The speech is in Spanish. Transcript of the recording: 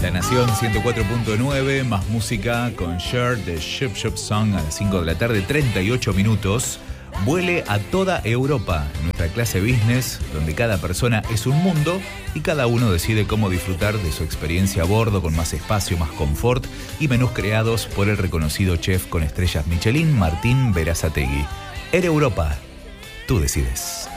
La Nación 104.9, más música con Cher de Ship Shop Song a las 5 de la tarde, 38 minutos. Vuele a toda Europa, nuestra clase business, donde cada persona es un mundo y cada uno decide cómo disfrutar de su experiencia a bordo con más espacio, más confort y menús creados por el reconocido chef con estrellas Michelin, Martín Berazategui. Air Europa, tú decides.